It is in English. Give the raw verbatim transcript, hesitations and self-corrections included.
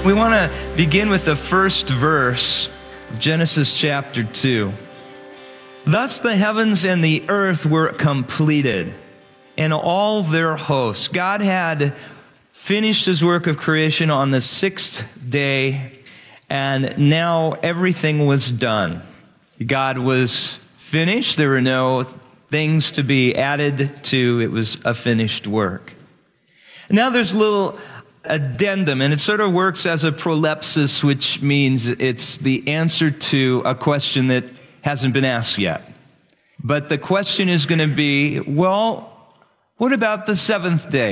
We want to begin with the first verse of Genesis chapter two. Thus the heavens and the earth were completed, and all their hosts. God had finished his work of creation on the sixth day, and now everything was done. God was finished. There were no things to be added to. It was a finished work. Now there's a little addendum, and it sort of works as a prolepsis, which means it's the answer to a question that hasn't been asked yet. But the question is going to be, well, what about the seventh day?